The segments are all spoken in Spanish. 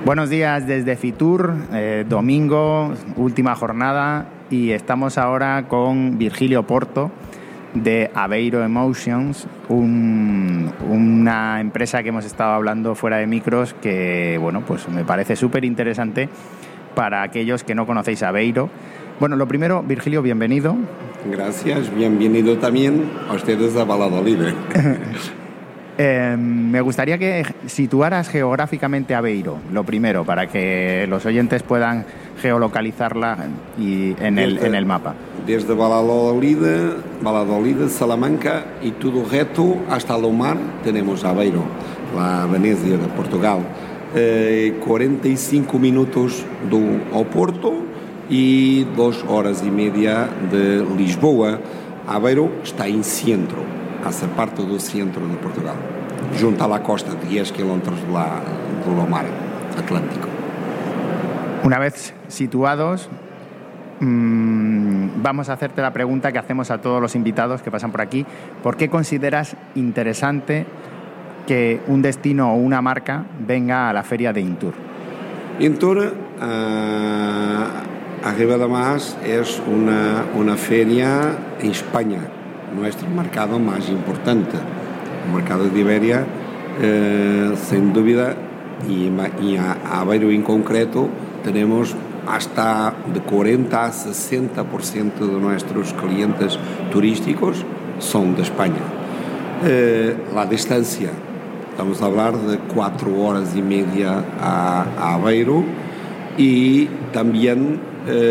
Buenos días desde Fitur, domingo, última jornada, y estamos ahora con Virgilio Porto de Aveiro Emotions, una empresa que hemos estado hablando fuera de micros que, bueno, pues me parece súper interesante para aquellos que no conocéis Aveiro. Bueno, lo primero, Virgilio, bienvenido. Gracias, bienvenido también a ustedes a Valladolid. Me gustaría que situaras geográficamente Aveiro, lo primero, para que los oyentes puedan geolocalizarla en el mapa. Desde Valladolid, Salamanca y todo recto hasta Lomar tenemos Aveiro, la Venecia de Portugal. 45 minutos ao Porto e 2 horas e media de Lisboa. Aveiro está em centro, hace parte do centro de Portugal, junto à costa, 10 kilómetros do Lomar Atlántico. Una vez situados, vamos a hacerte la pregunta que hacemos a todos los invitados que pasan por aquí. ¿Por qué consideras interesante que un destino o una marca venga a la feria de Intur? Intur, arriba de más, es una feria en España, nuestro mercado más importante. El mercado de Iberia, sin duda, y a Aveiro en concreto, tenemos hasta de 40 a 60% de nuestros clientes turísticos son de España. La distancia, estamos a hablar de 4 horas y media a Aveiro, y también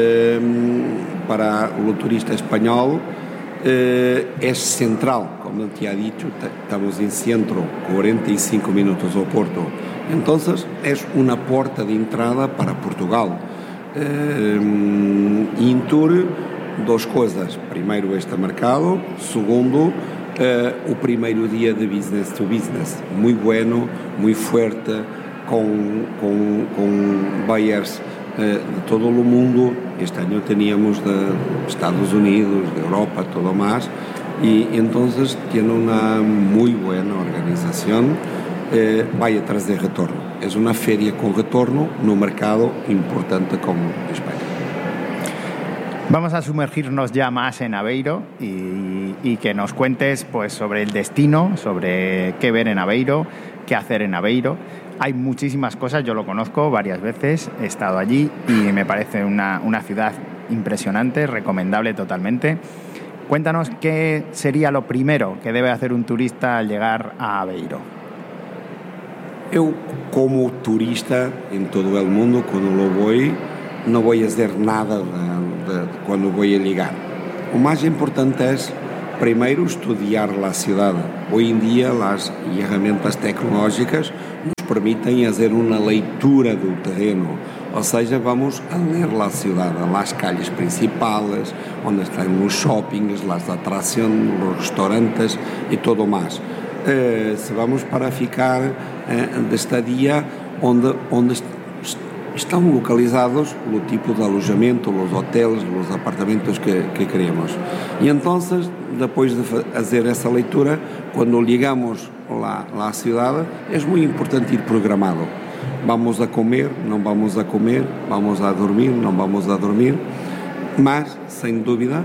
para el turista español es central, como te ha dicho, estamos en centro, 45 minutos ao Porto. Entonces es una puerta de entrada para Portugal. Intur, 2 coisas. Primeiro, este mercado. Segundo, o primeiro dia de business to business. Muito bueno, muito forte, com buyers de todo o mundo. Este año teníamos de Estados Unidos, de Europa, todo más. Y entonces tiene una muy buena organización. Vai atrás de retorno. Es una feria con retorno en un mercado importante como España. Vamos a sumergirnos ya más en Aveiro y que nos cuentes pues sobre el destino, sobre qué ver en Aveiro, qué hacer en Aveiro. Hay muchísimas cosas, yo lo conozco varias veces, he estado allí y me parece una ciudad impresionante, recomendable totalmente. Cuéntanos qué sería lo primero que debe hacer un turista al llegar a Aveiro. Eu, como turista en todo el mundo, cuando lo voy, no voy a hacer nada cuando voy a llegar. Lo más importante es, primero, estudiar la ciudad. Hoy en día, las herramientas tecnológicas nos permiten hacer una lectura del terreno. O sea, vamos a leer la ciudad, las calles principales, donde están los shoppings, las atracciones, los restaurantes y todo más. Se vamos para ficar de estadia onde estão localizados o tipo de alojamento, os hotéis, os apartamentos que queremos. E então, depois de fazer essa leitura, quando chegamos lá à cidade, é muito importante ir programado. Vamos a comer, não vamos a comer, vamos a dormir, não vamos a dormir, mas, sem dúvida,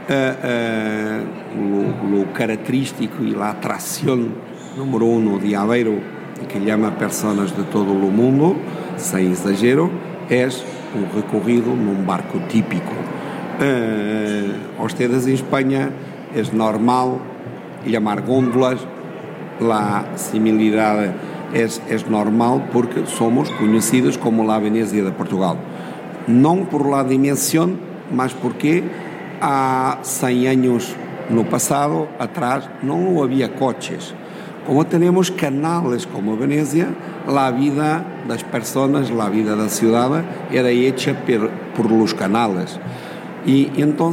lo característico y la atracción número 1 de Aveiro, que llama personas de todo el mundo, sin exagero, es un recorrido en un barco típico. Ustedes en España es normal llamar góndolas, la similaridad es normal porque somos conocidos como la Venecia de Portugal. No por la dimensión, mas porque há 100 anos no passado, atrás, não havia coches. Como temos canales como Venecia, a vida das pessoas, a vida da cidade era hecha por los canales. E então,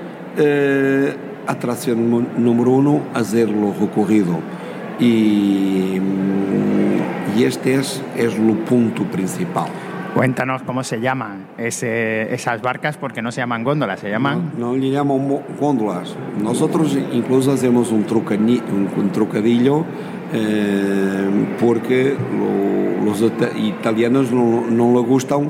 atração número 1, fazer o recorrido. E este é o ponto principal. Cuéntanos cómo se llaman esas barcas, porque no se llaman góndolas, se llaman... No le llaman góndolas. Nosotros incluso hacemos un trocadillo porque Los italianos não lhe gustam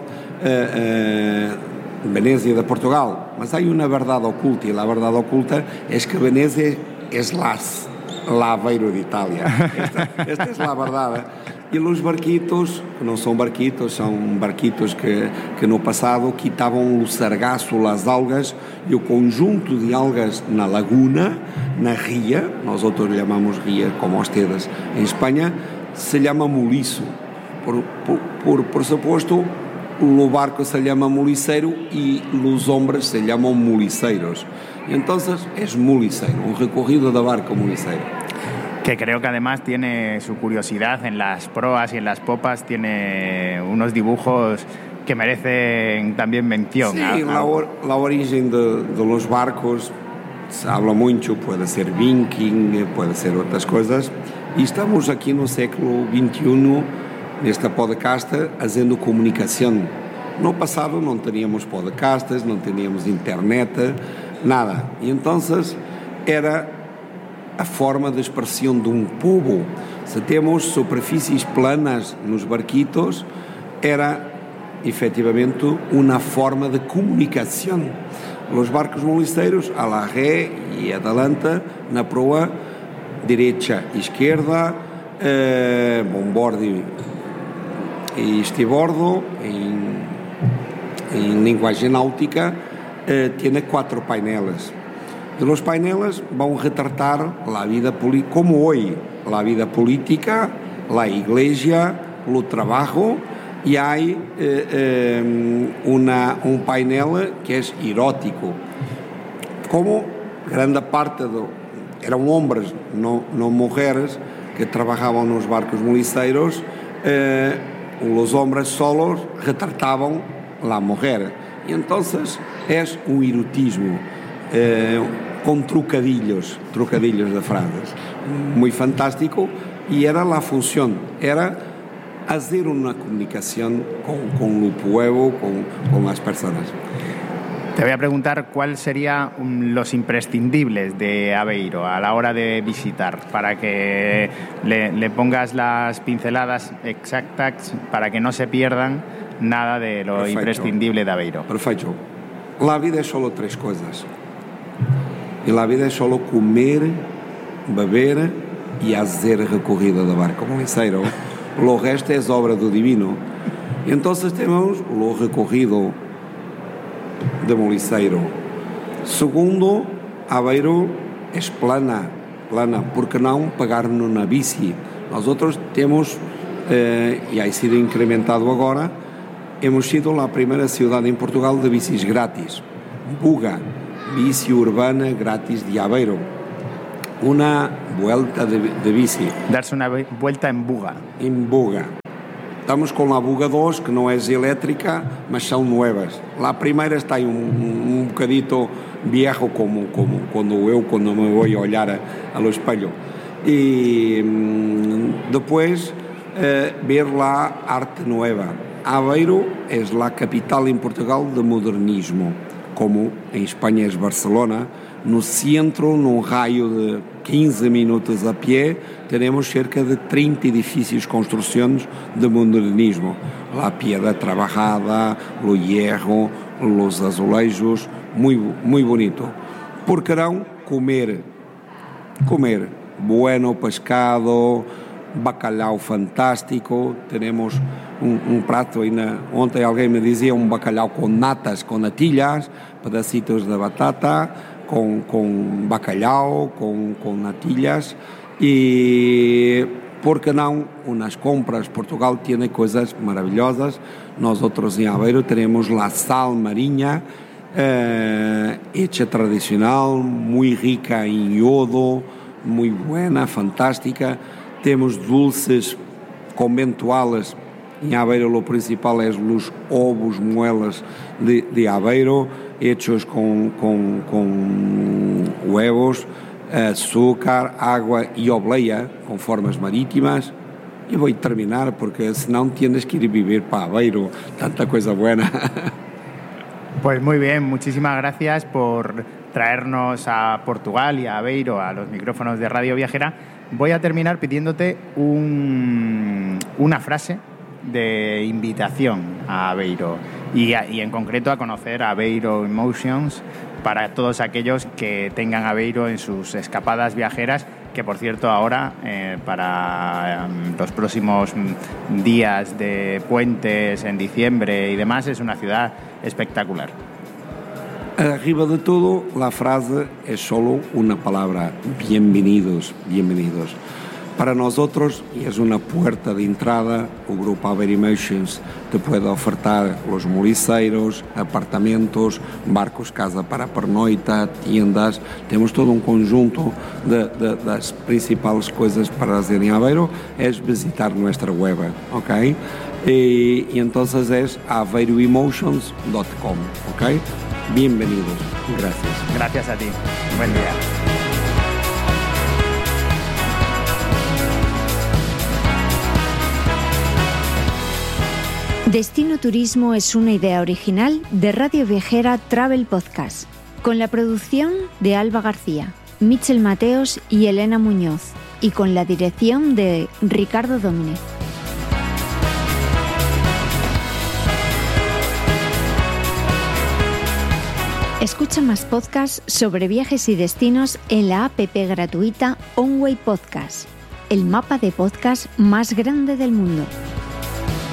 Venezia de Portugal, mas hay una verdad oculta, y la verdad oculta es que Venecia es la Aveiro de Italia. Esta es la verdad. E os barquitos, que não são barquitos que no passado quitavam o sargaço, as algas e o conjunto de algas na laguna, na ria, nós outros chamamos ria, como ustedes em Espanha, se chama muliço. Por supuesto, o barco se chama muliceiro e os homens se chamam muliceiros. Então, é muliceiro, um recorrido de barco muliceiro. Que creo que además tiene su curiosidad en las proas y en las popas, tiene unos dibujos que merecen también mención. Sí, la origen de los barcos se habla mucho, puede ser viking, puede ser otras cosas, y estamos aquí no século XXI, nesta podcast, haciendo comunicación. No pasado no teníamos podcasts, no teníamos internet, nada, y entonces era a forma de expressão de um povo. Se temos superfícies planas nos barquitos, era efetivamente uma forma de comunicação. Os barcos moliceiros, a la ré e adelante, na proa, direita e esquerda, bombordo e estibordo, em linguagem náutica, tem 4 paineles. De los paineles van a retratar la vida política, como hoy, la vida política, la iglesia, el trabajo, y hay un painel que es erótico. Como grande parte eran hombres, no mujeres, que trabajaban en los barcos moliceiros, los hombres solos retrataban la mujer. Y entonces es un erotismo. Com trocadilhos de frases, muito fantástico, e era a função, era fazer uma comunicação com o povo, com as pessoas. Te voy a preguntar cuáles serían los imprescindibles de Aveiro a la hora de visitar, para que le pongas las pinceladas exactas para que no se pierdan nada de lo Perfecto. Imprescindible de Aveiro. Perfecto. La vida es solo 3 cosas. E a vida é só comer, beber e fazer recorrida de barco molicero. O resto é obra do divino. Então temos o recorrido de molicero. Segundo, Aveiro é plana, por que não pagar-nos na bici? Nós outros temos, e ha sido incrementado agora, hemos sido a primeira cidade em Portugal de bicis grátis. Buga. Bici urbana gratis de Aveiro. Una vuelta de bici. Darse una vuelta en buga. En buga. Estamos con la Buga 2, que no es eléctrica, mas son nuevas. La primera está un bocadito viejo, como cuando me voy a olhar al espelho. Y después ver la arte nueva. Aveiro es la capital en Portugal de modernismo. Como em Espanha é Barcelona, no centro, num raio de 15 minutos a pé, teremos cerca de 30 edifícios, construções de modernismo. A piedra trabajada, o hierro, os azulejos, muito bonito. Por que não comer? Bueno pescado, bacalhau fantástico, temos um prato, ontem alguém me dizia um bacalhau com natas, com natilhas, pedacitos de batata, com bacalhau, com natilhas, e por que não umas compras? Portugal tem coisas maravilhosas. Nós outros em Aveiro teremos a sal marinha, hecha tradicional, muito rica em iodo, muito buena, fantástica. Temos dulces conventuales. Em Aveiro o principal é os ovos moelas de Aveiro, hechos com huevos, açúcar, água e obleia, com formas marítimas. E vou terminar porque senão tienes que ir vivir para Aveiro, tanta coisa buena. Pues muy bien, muchísimas gracias por traernos a Portugal y a Aveiro a los micrófonos de Radio Viajera. Voy a terminar pidiéndote una frase de invitación a Aveiro y en concreto a conocer Aveiro Emotions para todos aquellos que tengan Aveiro en sus escapadas viajeras, que por cierto ahora para los próximos días de puentes en diciembre y demás es una ciudad espectacular. Arriba de todo, la frase es solo una palabra: bienvenidos, bienvenidos. Para nosotros es una puerta de entrada. O Grupo Aveiro Emotions te puede ofertar los moliceiros, apartamentos, barcos casa para pernoita, tiendas. Temos todo um conjunto das principais coisas para fazer em Aveiro. Es visitar nuestra web, ¿ok? Y entonces es aveiroemotions.com, ¿ok? Bienvenidos. Gracias. Gracias a ti. Buen día. Destino Turismo es una idea original de Radio Viajera Travel Podcast, con la producción de Alba García, Michel Mateos y Elena Muñoz, y con la dirección de Ricardo Domínguez. Escucha más podcasts sobre viajes y destinos en la app gratuita OnWay Podcast, el mapa de podcast más grande del mundo.